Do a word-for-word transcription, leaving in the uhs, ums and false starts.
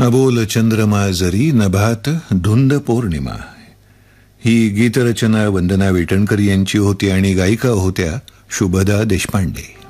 अबोल चंद्रमा जरी नभात धुंद पौर्णिमा. ही गीतरचना वंदना वेटणकर यांची होती आणि गायिका होत्या शुभदा देशपांडे.